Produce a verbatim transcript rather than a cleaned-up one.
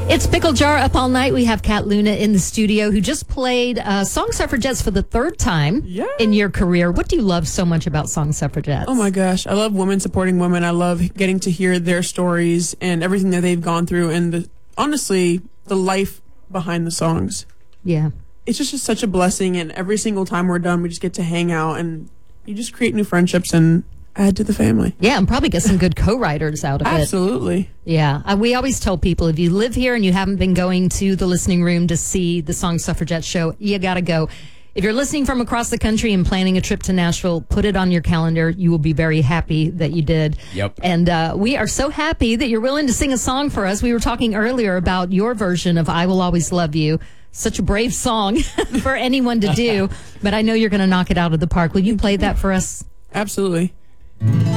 It's Pickle Jar Up All Night. We have Kat Luna in the studio who just played uh, Song Suffragettes for the third time yeah. in your career. What do you love so much about Song Suffragettes? Oh my gosh. I love women supporting women. I love getting to hear their stories and everything that they've gone through and the, honestly, the life behind the songs. Yeah. It's just, just such a blessing, and every single time we're done, we just get to hang out and you just create new friendships and add to the family. Yeah, and probably get some good co-writers out of it. Absolutely. Yeah. Uh, we always tell people, if you live here and you haven't been going to the listening room to see the Song Suffragette show, you got to go. If you're listening from across the country and planning a trip to Nashville, put it on your calendar. You will be very happy that you did. Yep. And uh, we are so happy that you're willing to sing a song for us. We were talking earlier about your version of I Will Always Love You. Such a brave song for anyone to do, but I know you're going to knock it out of the park. Will you play that for us? Absolutely.